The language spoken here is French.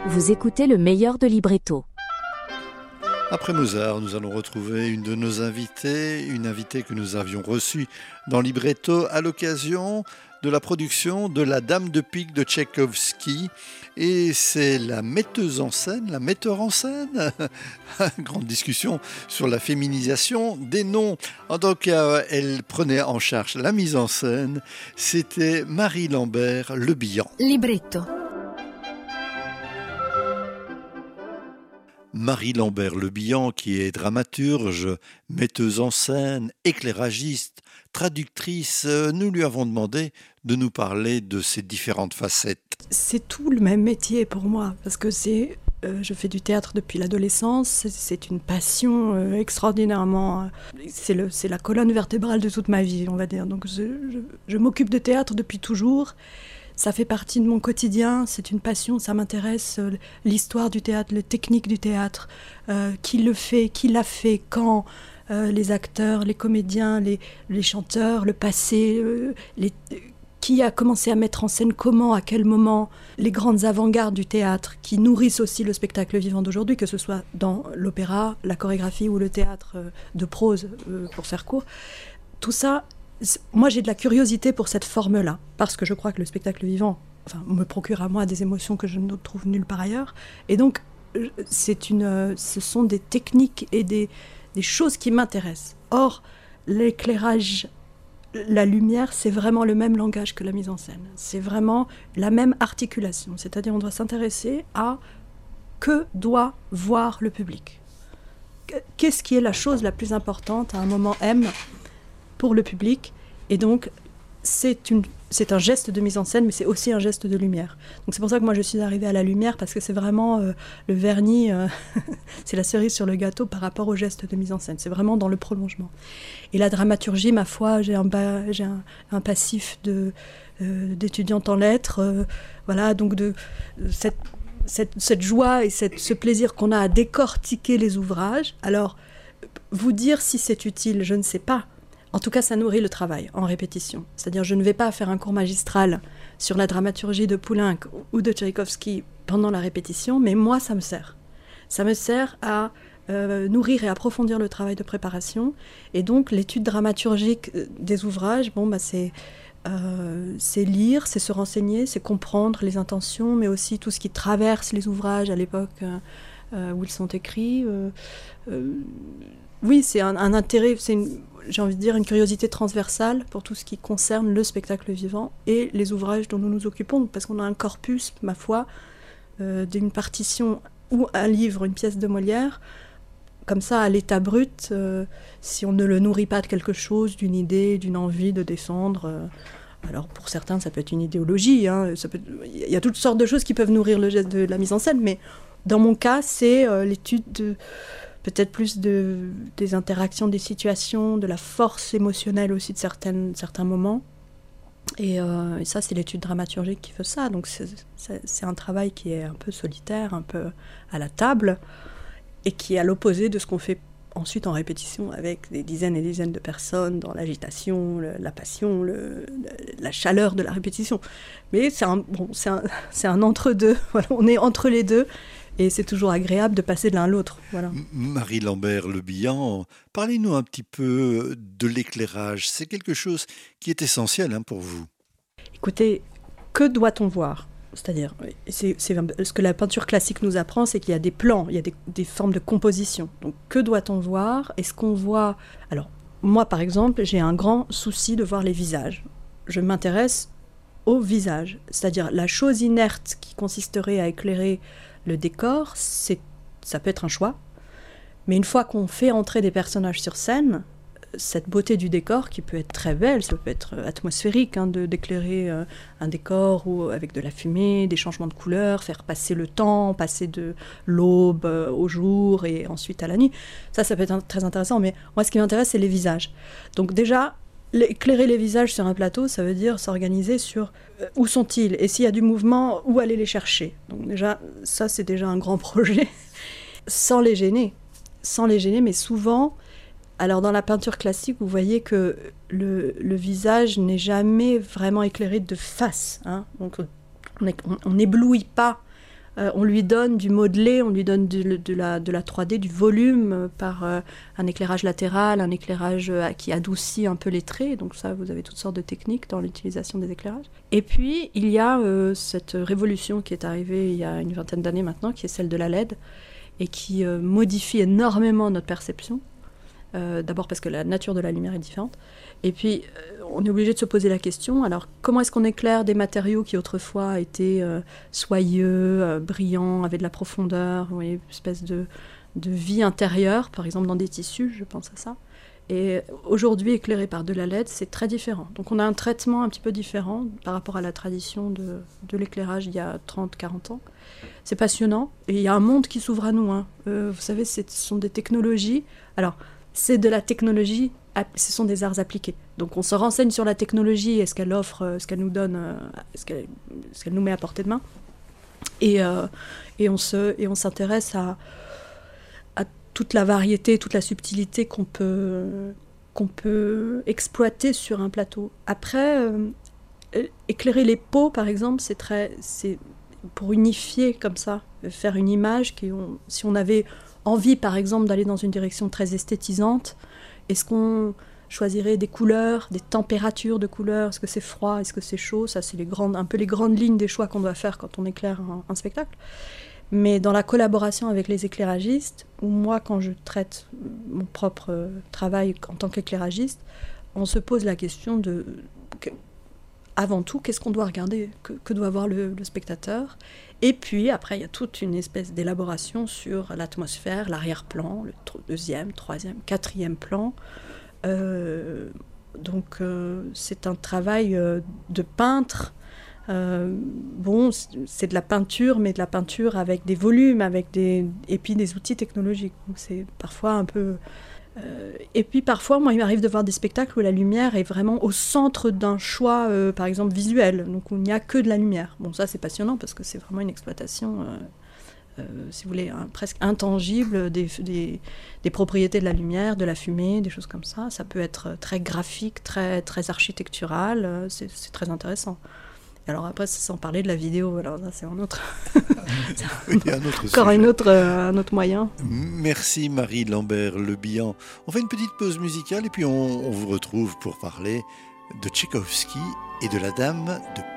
Vous écoutez le meilleur de Libretto. Après Mozart, nous allons retrouver une de nos invitées, une invitée que nous avions reçue dans Libretto à l'occasion de la production de La Dame de pique de Tchaïkovski. Et c'est la metteuse en scène, la metteur en scène, grande discussion sur la féminisation des noms. En tant qu'elle prenait en charge la mise en scène, c'était Marie Lambert Le Bihan. Libretto. Marie Lambert Le Bihan, qui est dramaturge, metteuse en scène, éclairagiste, traductrice, nous lui avons demandé de nous parler de ses différentes facettes. C'est tout le même métier pour moi, parce que je fais du théâtre depuis l'adolescence, c'est une passion extraordinairement... C'est la colonne vertébrale de toute ma vie, on va dire. Donc je m'occupe de théâtre depuis toujours. Ça fait partie de mon quotidien, c'est une passion, ça m'intéresse, l'histoire du théâtre, les techniques du théâtre, qui le fait, qui l'a fait, quand, les acteurs, les comédiens, les chanteurs, le passé, qui a commencé à mettre en scène comment, à quel moment, les grandes avant-gardes du théâtre qui nourrissent aussi le spectacle vivant d'aujourd'hui, que ce soit dans l'opéra, la chorégraphie ou le théâtre de prose, pour faire court. Tout ça, moi j'ai de la curiosité pour cette forme-là, parce que je crois que le spectacle vivant me procure à moi des émotions que je ne trouve nulle part ailleurs. Et donc, ce sont des techniques et des choses qui m'intéressent. Or, l'éclairage, la lumière, c'est vraiment le même langage que la mise en scène. C'est vraiment la même articulation. C'est-à-dire, on doit s'intéresser à que doit voir le public. Qu'est-ce qui est la chose la plus importante à un moment M pour le public? Et donc, c'est un geste de mise en scène, mais c'est aussi un geste de lumière. Donc c'est pour ça que moi je suis arrivée à la lumière, parce que c'est vraiment le vernis, c'est la cerise sur le gâteau par rapport au geste de mise en scène. C'est vraiment dans le prolongement. Et la dramaturgie, ma foi, j'ai un passif d'étudiante en lettres, voilà, donc de cette joie et ce plaisir qu'on a à décortiquer les ouvrages. Alors, vous dire si c'est utile, je ne sais pas. En tout cas, ça nourrit le travail en répétition. C'est-à-dire, je ne vais pas faire un cours magistral sur la dramaturgie de Poulenc ou de Tchaïkovski pendant la répétition, mais moi, ça me sert. Ça me sert à nourrir et approfondir le travail de préparation. Et donc, l'étude dramaturgique des ouvrages, c'est lire, c'est se renseigner, c'est comprendre les intentions, mais aussi tout ce qui traverse les ouvrages à l'époque où ils sont écrits. Oui, c'est un intérêt, j'ai envie de dire, une curiosité transversale pour tout ce qui concerne le spectacle vivant et les ouvrages dont nous nous occupons, parce qu'on a un corpus, ma foi, d'une partition ou un livre, une pièce de Molière, comme ça, à l'état brut, si on ne le nourrit pas de quelque chose, d'une idée, d'une envie de descendre. Alors pour certains, ça peut être une idéologie, il y a toutes sortes de choses qui peuvent nourrir le geste de la mise en scène, mais dans mon cas, c'est l'étude peut-être plus des interactions, des situations, de la force émotionnelle aussi de certains moments. Et ça, c'est l'étude dramaturgique qui fait ça. Donc c'est un travail qui est un peu solitaire, un peu à la table, et qui est à l'opposé de ce qu'on fait ensuite en répétition avec des dizaines et des dizaines de personnes dans l'agitation, la passion, la chaleur de la répétition. Mais c'est un entre-deux. Voilà, on est entre les deux. Et c'est toujours agréable de passer de l'un à l'autre. Voilà. Marie Lambert Le Bihan, parlez-nous un petit peu de l'éclairage. C'est quelque chose qui est essentiel pour vous. Écoutez, que doit-on voir ? C'est-à-dire, ce que la peinture classique nous apprend, c'est qu'il y a des plans, il y a des formes de composition. Donc, que doit-on voir ? Est-ce qu'on voit... Alors, moi, par exemple, j'ai un grand souci de voir les visages. Je m'intéresse aux visages. C'est-à-dire, la chose inerte qui consisterait à éclairer le décor, ça peut être un choix, mais une fois qu'on fait entrer des personnages sur scène, cette beauté du décor qui peut être très belle, ça peut être atmosphérique d'éclairer un décor ou avec de la fumée, des changements de couleurs, faire passer le temps, passer de l'aube au jour et ensuite à la nuit. Ça peut être très intéressant, mais moi ce qui m'intéresse, c'est les visages. Donc déjà, éclairer les visages sur un plateau, ça veut dire s'organiser sur où sont-ils, et s'il y a du mouvement, où aller les chercher. Donc déjà, ça c'est déjà un grand projet, sans les gêner, mais souvent, alors dans la peinture classique, vous voyez que le visage n'est jamais vraiment éclairé de face, Donc on n'éblouit pas On lui donne du modelé, on lui donne de la 3D, du volume par un éclairage latéral, un éclairage qui adoucit un peu les traits. Donc ça, vous avez toutes sortes de techniques dans l'utilisation des éclairages. Et puis, il y a cette révolution qui est arrivée il y a une vingtaine d'années maintenant, qui est celle de la LED, et qui modifie énormément notre perception. D'abord parce que la nature de la lumière est différente. Et puis, on est obligé de se poser la question, alors comment est-ce qu'on éclaire des matériaux qui autrefois étaient soyeux, brillants, avaient de la profondeur, une espèce de vie intérieure, par exemple dans des tissus, je pense à ça. Et aujourd'hui, éclairé par de la LED, c'est très différent. Donc on a un traitement un petit peu différent par rapport à la tradition de l'éclairage il y a 30-40 ans. C'est passionnant, et il y a un monde qui s'ouvre à nous. Vous savez, ce sont des technologies. Alors, c'est de la technologie, ce sont des arts appliqués. Donc on se renseigne sur la technologie et ce qu'elle offre, ce qu'elle nous donne, ce qu'elle nous met à portée de main. Et on s'intéresse à toute la variété, toute la subtilité qu'on peut exploiter sur un plateau. Après, éclairer les peaux, par exemple, c'est pour unifier comme ça, faire une image si on avait envie, par exemple, d'aller dans une direction très esthétisante, est-ce qu'on choisirait des couleurs, des températures de couleurs, est-ce que c'est froid, est-ce que c'est chaud, ça c'est un peu les grandes lignes des choix qu'on doit faire quand on éclaire un spectacle. Mais dans la collaboration avec les éclairagistes, ou moi quand je traite mon propre travail en tant qu'éclairagiste, on se pose la question avant tout, qu'est-ce qu'on doit regarder, que doit voir le spectateur. Et puis après, il y a toute une espèce d'élaboration sur l'atmosphère, l'arrière-plan, le deuxième, troisième, quatrième plan. Donc c'est un travail de peintre. C'est de la peinture, mais de la peinture avec des volumes, et puis des outils technologiques. Donc c'est parfois un peu... Et puis parfois, moi, il m'arrive de voir des spectacles où la lumière est vraiment au centre d'un choix, par exemple, visuel, donc où il n'y a que de la lumière. Bon, ça, c'est passionnant parce que c'est vraiment une exploitation, si vous voulez, presque intangible des propriétés de la lumière, de la fumée, des choses comme ça. Ça peut être très graphique, très, très architectural, c'est très intéressant. Alors après, c'est sans parler de la vidéo, alors ça c'est un autre... Encore un autre moyen. Merci Marie Lambert-Le Bihan. On fait une petite pause musicale et puis on vous retrouve pour parler de Tchaïkovski et de la Dame de